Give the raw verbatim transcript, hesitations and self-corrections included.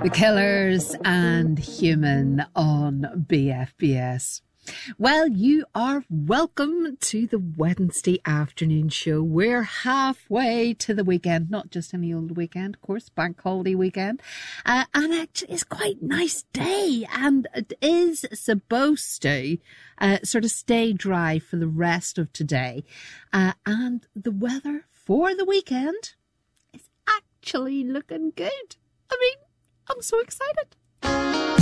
The Killers and Human on B F B S. Well, you are welcome to the Wednesday afternoon show. We're halfway to the weekend, not just any old weekend, of course, bank holiday weekend. Uh, and actually, it's quite a nice day, and it is supposed to uh, sort of stay dry for the rest of today. Uh, and the weather for the weekend is actually looking good. I mean, I'm so excited.